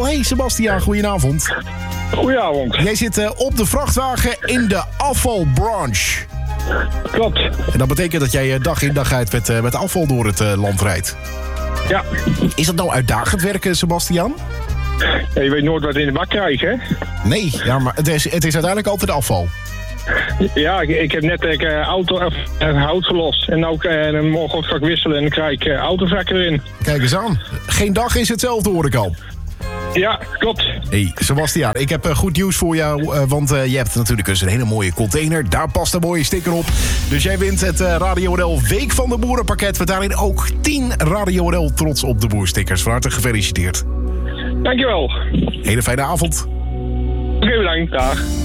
Hey Sebastiaan, goedenavond. Goedenavond. Jij zit op de vrachtwagen in de afvalbranche. Klopt. En dat betekent dat jij dag in dag uit met afval door het land rijdt. Ja. Is dat nou uitdagend werken, Sebastiaan? Ja, je weet nooit wat je in de bak krijgt, hè? Nee, ja, maar het is uiteindelijk altijd afval. Ja, ik heb net hout gelost. En ook morgen ga ik wisselen en dan krijg ik autozakken erin. Kijk eens aan. Geen dag is hetzelfde, hoor ik al. Ja, klopt. Hey, Sebastiaan, ik heb goed nieuws voor jou. Want je hebt natuurlijk dus een hele mooie container. Daar past een mooie sticker op. Dus jij wint het Radio NL Week van de Boerenpakket. Met daarin ook 10 Radio NL Trots op de Boer stickers. Van harte gefeliciteerd. Dankjewel. Hele fijne avond. Oké, bedankt. Dag.